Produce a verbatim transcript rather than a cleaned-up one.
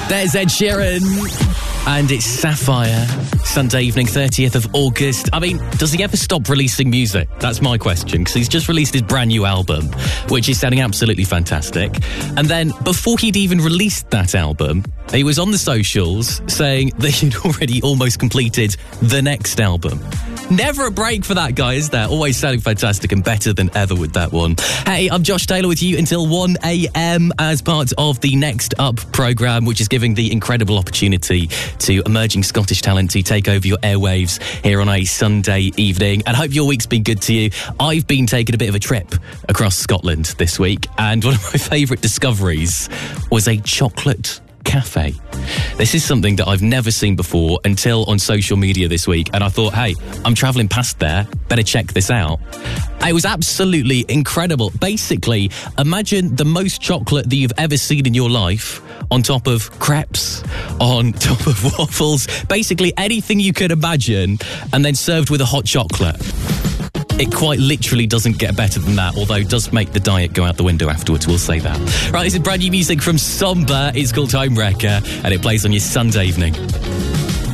There's Ed Sheeran. And it's Sapphire, Sunday evening, thirtieth of August. I mean, does he ever stop releasing music? That's my question, because he's just released his brand new album, which is sounding absolutely fantastic. And then, before he'd even released that album, he was on the socials saying that he'd already almost completed the next album. Never a break for that guy, is there? Always sounding fantastic and better than ever with that one. Hey, I'm Josh Taylor with you until one a.m. as part of the Next Up programme, which is giving the incredible opportunity to emerging Scottish talent to take over your airwaves here on a Sunday evening. And hope your week's been good to you. I've been taking a bit of a trip across Scotland this week, and one of my favourite discoveries was a chocolate cafe. This is something that I've never seen before until on social media this week, and I thought, hey, I'm travelling past there, better check this out. It was absolutely incredible. Basically, imagine the most chocolate that you've ever seen in your life on top of crepes, on top of waffles, basically anything you could imagine, and then served with a hot chocolate. It quite literally doesn't get better than that, although it does make the diet go out the window afterwards, we'll say that. Right, this is brand new music from Somber. It's called Home Wrecker, and it plays on your Sunday evening.